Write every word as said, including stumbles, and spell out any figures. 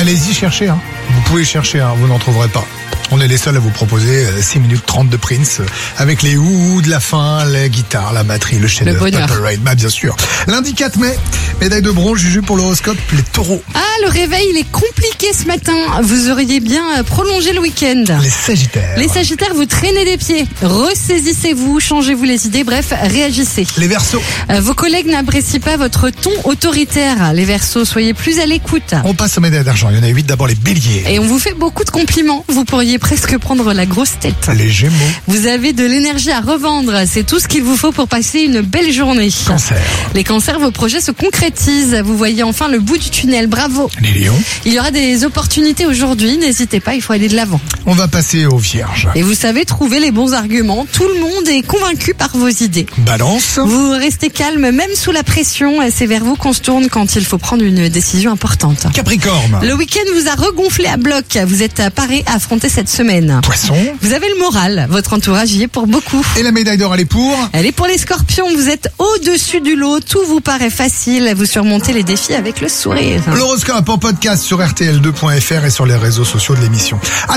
Allez-y, cherchez. Hein. Vous pouvez chercher, hein, vous n'en trouverez pas. On est les seuls à vous proposer six minutes trente de Prince avec les ouh de la fin, la guitare, la batterie, le chef-d'œuvre, Purple Rain. Bah, bien sûr. Lundi quatre mai, médaille de bronze, Juju pour l'horoscope, les taureaux. Ah, le réveil, il est compliqué ce matin. Vous auriez bien prolongé le week-end. Les sagittaires. Les sagittaires, vous traînez des pieds. Ressaisissez-vous, changez-vous les idées, bref, réagissez. Les verseaux. Euh, vos collègues n'apprécient pas votre ton autoritaire. Les verseaux, soyez plus à l'écoute. On passe aux médailles d'argent. Il y en a huit. D'abord les béliers. Et on vous fait beaucoup de compliments. Vous pourriez presque prendre la grosse tête. Les gémeaux. Vous avez de l'énergie à revendre. C'est tout ce qu'il vous faut pour passer une belle journée. Cancer. Les cancers, vos projets se concrétisent. Vous voyez enfin le bout du tunnel. Bravo. Les lions. Il y aura des opportunités aujourd'hui. N'hésitez pas, il faut aller de l'avant. On va passer aux vierges. Et vous savez trouver les bons arguments. Tout le monde est convaincu par vos idées. Balance. Vous restez calme même sous la pression. C'est vers vous qu'on se tourne quand il faut prendre une décision importante. Capricorne. Le week-end vous a regonflé à bloc. Vous êtes paré à affronter cette semaine. Poisson. Vous avez le moral. Votre entourage y est pour beaucoup. Et la médaille d'or, elle est pour? Elle est pour les scorpions. Vous êtes au-dessus du lot. Tout vous paraît facile. Vous surmontez les défis avec le sourire. L'horoscope en podcast sur R T L deux point F R et sur les réseaux sociaux de l'émission.